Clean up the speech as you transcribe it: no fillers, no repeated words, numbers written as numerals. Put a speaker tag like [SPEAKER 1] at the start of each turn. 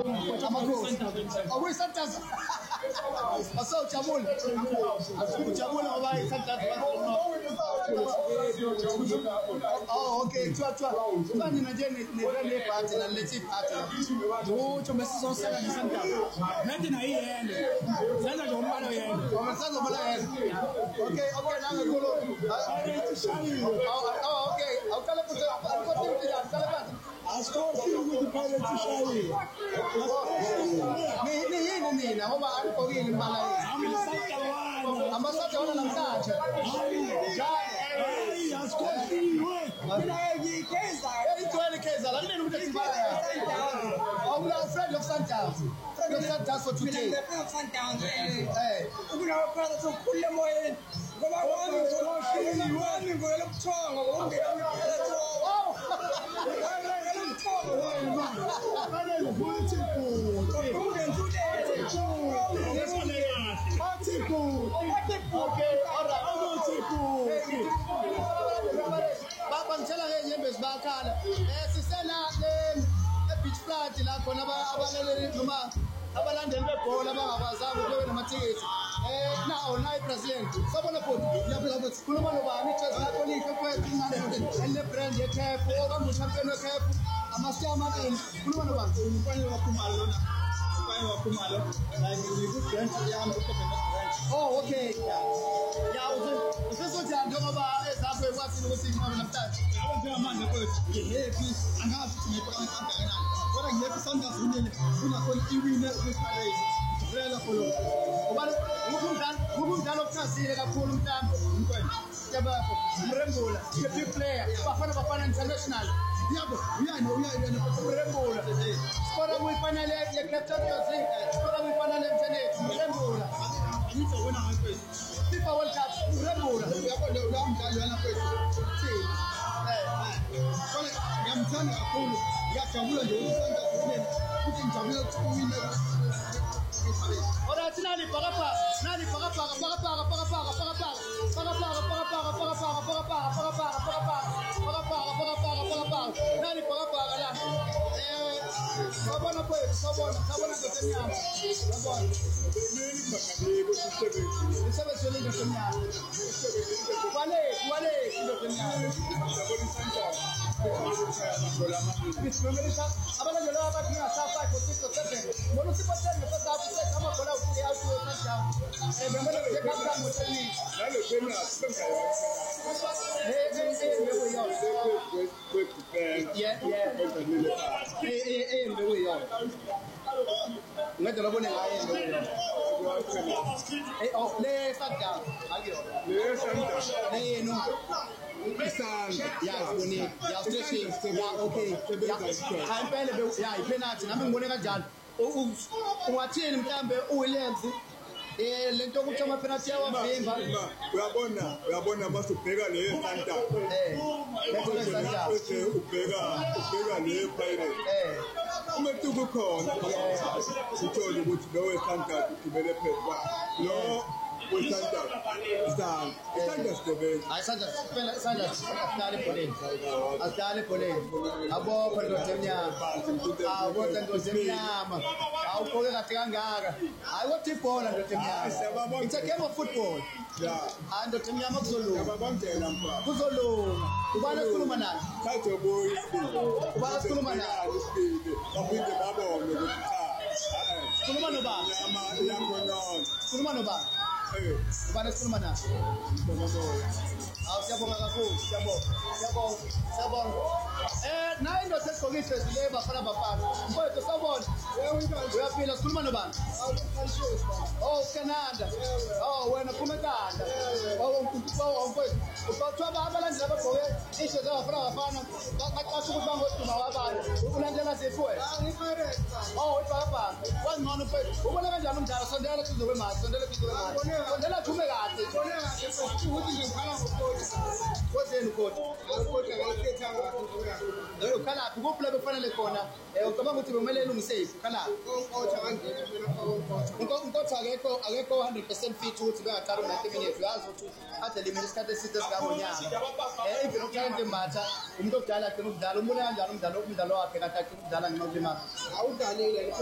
[SPEAKER 1] amakhosi awuyisantaza asawujabule asawujabule ngoba isantaza oh okay twa nina nje ne party na leti party utho mesizosela ngisantaza nathi na yiyena senza nje umbalo yena senza umbalo yena okay nanga kulo oh okay awuqala ukuthi awuqala phansi asikhosi ukuthi phakathi shayi nina ngoba angigqokile imbala yini amasatha wona namhlanje hayi asikhosi mina ngikeza igcwele keza la kuneni ukuthi simbala awula friend of Sundowns for today
[SPEAKER 2] friend of Sundowns ukuna waphela sokukhulule emoyeni ngoba wami ngoyela buthongo ngongena
[SPEAKER 1] bangitshela ngenyembezi bayakhala sisena beach front la khona abalaleli noma abalandeli bebhola abangakwazanga ukuthi namathiketi na president sabona futhi yaphela sikhuluma nobani ijazi lakho lihle kwethu ele brand yekhephu okamba champion wekhephu amasiya amabili khuluma nobani umfana wakhumalo lona umfana wakhumalo like good brand yami oh okay usesojani ngoba ezapho ekwathini ukuthi inqobo namhlanje abantu njengamanje kwethu ngihappy angazi ukuthi ngibona kangakanani kodwa ngihappy Sundowns unele unakhona iwina kwesiphaleni ngivela kholo ubani okuchazile kakhulu mntambo umntwana yabapho umrembula big player bafana international yabo uyani umrembula skora kuyifanele ye-Club Champions League skora kuyifanele internet umrembula yitho wena ngakwethu FIFA World Cup umrembula uyabona lo mdlali wena kwethu kodwa ngiyamthanda kakhulu ngiyajabula nje ukuthi ngijabule ukuwina ora tinani pakapaka nani pakapaka nani pakapaka la sabona ndotemnyama sabona isebenzele ndotemnyama wale ndotemnyama abalandeli abadinga safa 6 bona siphathele ngesafu sekama gola uthi awuthi kanjani bengena nje kapita moteni nalo tena sengayo mbewe yo yeah mbewe yo ngade labone ngaye mbewe oh le Sundowns akiyo le Sundowns no isanga yaziboni yastretching okay impela ipenalty nami ngibone kanjalo ungathini mhlambe uWilliams lento ukuthi ama penalty yawavimba
[SPEAKER 3] uyabona masubheka le Sundowns bese ubheka le Pirates umetuku khona uthola ukuthi lo Sundowns ugibele phezulu lo
[SPEAKER 1] Asdale poleni abopha ndotemnyama awuqoke kahle kangaka hayi kodwa ibhola ndotemnyama it's a game of football ndotemnyama kuzolunga ubani esikhuluma naye ubani esikhuluma naye
[SPEAKER 3] baphinde babone ukuthi
[SPEAKER 1] sikhuluma nobani ubani esikhuluma naye siyabonga kakhulu siyabonga naye indoda esigqokile zile bafana mfowethu sawubona uyaphila sikhuluma nobani Canada wena phuma eKanda mfowethu uthiwa abalandeli abagqoke isho zabafana baqasha ukuthi bangoduma wabani ulandela ziphi wena ibhakabhaka wangcono mfowethu ubona kanjani umdlalo sondela kuzo kwemali sondela thume kahle ukuthi ngikhala kodeni ukhalaphi kuphi la befanele khona ucabanga ukuthi kumele elungise yiphi ukhalaphi unkotha akekho 100% fit ukuthi bengaqala u90 minutes uyazi ukuthi ade limile isikhathi eside sikangonyaka even uklient ematha umuntu okudala agcina ukudlala umbone kanjani umdlalo wakhe kade agcina ukudlala ngenxa yokulimala
[SPEAKER 2] awudlalile